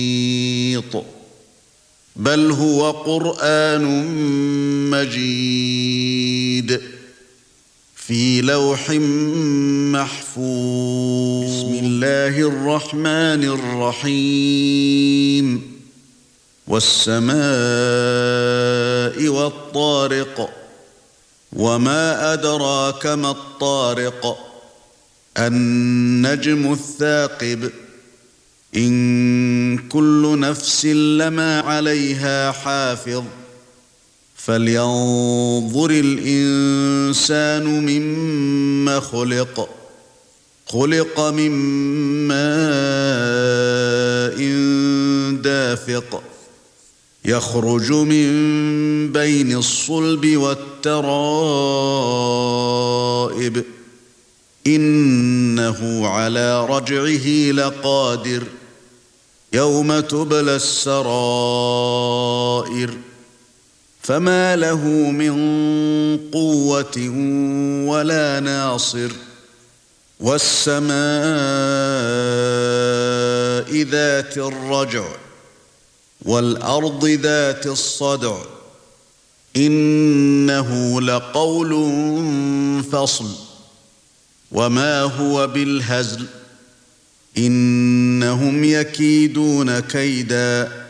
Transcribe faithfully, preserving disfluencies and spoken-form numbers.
بل هو قرآن مجيد في لوح محفوظ. بسم الله الرحمن الرحيم. والسماء والطارق وما أدراك ما الطارق النجم الثاقب إن كل نفس لما عليها حافظ فلينظر الإنسان مما خلق خلق من ماء دافق يخرج من بين الصلب والترائب إنه على رجعه لقادر يوم تبلى السرائر فما له من قوة ولا ناصر والسماء ذات الرجع والأرض ذات الصدع إنه لقول فصل وما هو بالهزل إنهم يكيدون كيدا